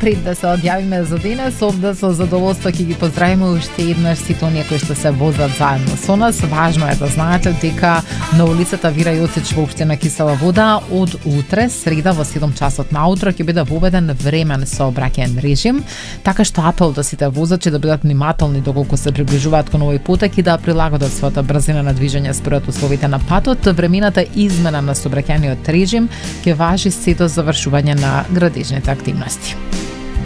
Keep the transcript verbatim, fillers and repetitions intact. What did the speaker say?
Пред да се одјавиме за денес, овде со задоволство ќе ги поздравиме уште еднаш сите оние кои што се возат заедно со нас. Важно е да знаете дека на улицата Вира Јосич во општина Кисела Вода од утре, среда во седум часот наутро ќе биде воведен времен сообраќаен режим, така што апел до сите возачи да бидат внимателни доколку се приближуваат кон овој патек и да прилагодат својата брзина на движење според условите на патот. Времената измена на сообраќајниот режим ќе важи се до завршување на градежните активности.